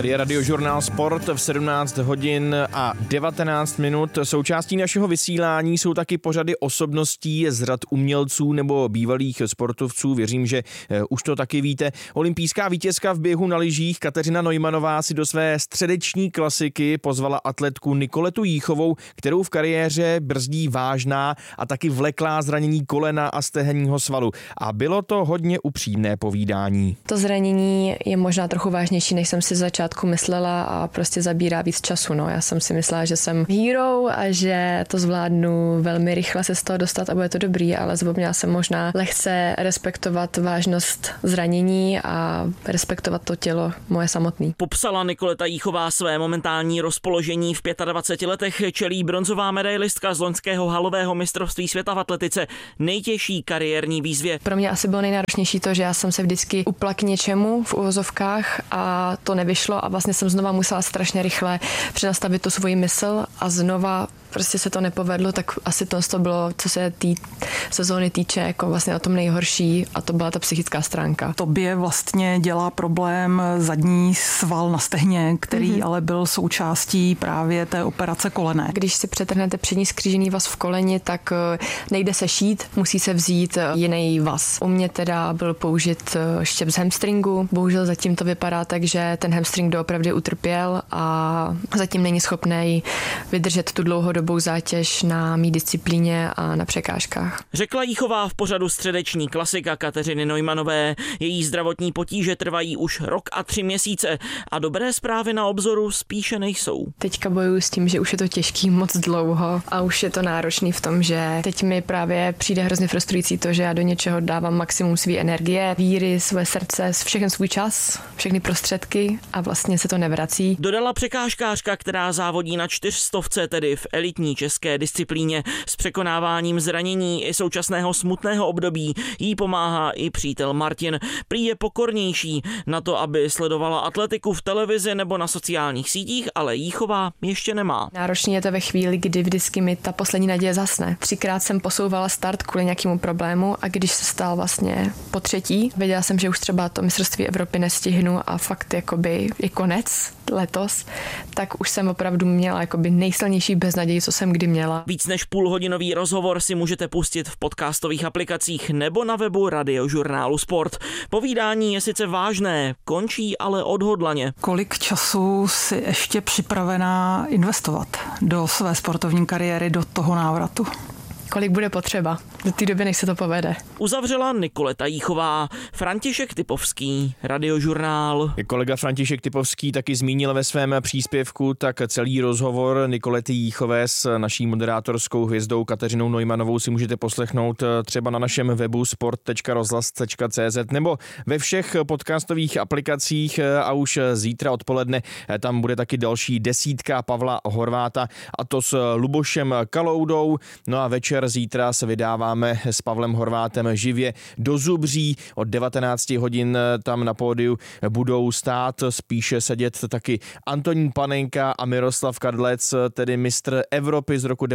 Tady je Radiožurnál Sport v 17 hodin a 19 minut. Součástí našeho vysílání jsou taky pořady osobností z řad umělců nebo bývalých sportovců. Věřím, že už to taky víte. Olympijská vítězka v běhu na lyžích Kateřina Neumannová si do své středeční klasiky pozvala atletku Nikoletu Jíchovou, kterou v kariéře brzdí vážná a taky vleklá zranění kolena a stehenního svalu. A bylo to hodně upřímné povídání. To zranění je možná trochu vážnější, než jsem si z začátku myslela a prostě zabírá víc času. No. Já jsem si myslela, že jsem hero a že to zvládnu velmi rychle se z toho dostat a bude to dobrý, ale zapomněla jsem možná lehce respektovat vážnost zranění a respektovat to tělo moje samotný. Popsala Nikoleta Jíchová své momentální rozpoložení. V 25 letech čelí bronzová medailistka z loňského halového mistrovství světa v atletice nejtěžší kariérní výzvě. Pro mě asi bylo nejnáročnější to, že já jsem se vždycky upla k něčemu v uvozovkách a to nevyšlo a vlastně jsem znova musela strašně rychle přenastavit tu svoji mysl a znova prostě se to nepovedlo, tak asi to bylo, co se té sezóny týče, jako vlastně o tom nejhorší a to byla ta psychická stránka. Tobě vlastně dělá problém zadní sval na stehně, který ale byl součástí právě té operace kolene. Když si přetrhnete přední skřížený vaz v koleni, tak nejde se šít, musí se vzít jiný vaz. U mě teda byl použit štěp z hamstringu, bohužel zatím to vypadá tak, že ten hamstring doopravdy utrpěl a zatím není schopný vydržet tu dlouhodobou zátěž na mý disciplíně a na překážkách. Řekla Jíchová v pořadu středeční klasika Kateřiny Neumannové. Její zdravotní potíže trvají už rok a 3 měsíce a dobré zprávy na obzoru spíše nejsou. Teďka bojuju s tím, že už je to těžký moc dlouho a už je to náročný v tom, že teď mi právě přijde hrozně frustrující to, že já do něčeho dávám maximum své energie, víry, své srdce, všechen svůj čas, všechny prostředky a vlastně se to nevrací. Dodala překážkářka, která závodí na 400, tedy v elitní české disciplíně. S překonáváním zranění i současného smutného období jí pomáhá i přítel Martin. Prý je pokornější na to, aby sledovala atletiku v televizi nebo na sociálních sítích, ale Jíchová ještě nemá. Náročný je to ve chvíli, kdy vždycky mi ta poslední naděje zasne. 3krát jsem posouvala start kvůli nějakému problému a když se stal vlastně po 3., věděla jsem, že už třeba to mistrovství Evropy nestihnu a fakt jakoby je konec letos, tak už jsem opravdu měla jakoby nejsilnější beznaději, co jsem kdy měla. Víc než půlhodinový rozhovor si můžete pustit v podcastových aplikacích nebo na webu Radiožurnálu Sport. Povídání je sice vážné, končí ale odhodlaně. Kolik času si ještě připravená investovat do své sportovní kariéry, do toho návratu? Kolik bude potřeba do té doby, než se to povede. Uzavřela Nikoleta Jíchová. František Typovský, Radiožurnál. Kolega František Typovský taky zmínil ve svém příspěvku, tak celý rozhovor Nikolety Jíchové s naší moderátorskou hvězdou Kateřinou Neumannovou si můžete poslechnout třeba na našem webu sport.rozhlas.cz nebo ve všech podcastových aplikacích a už zítra odpoledne tam bude taky další 10 Pavla Horváta a to s Lubošem Kaloudou. No a večer zítra se vydáváme s Pavlem Horvátem živě do Zubří. Od 19 hodin tam na pódiu budou stát, spíše sedět taky Antonín Panenka a Miroslav Kadlec, tedy mistr Evropy z roku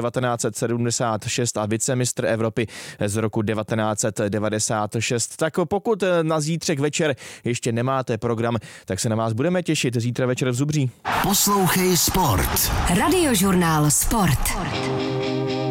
1976 a vicemistr Evropy z roku 1996. Tak pokud na zítřek večer ještě nemáte program, tak se na vás budeme těšit zítra večer v Zubří. Poslouchej Sport. Radiožurnál Sport.